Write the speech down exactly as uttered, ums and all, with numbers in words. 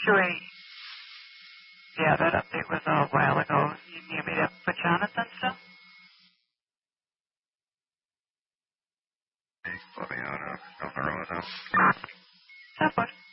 Should we, yeah, that update was a while ago. You need me to put you on it then still? Put me on a, over on a. That was.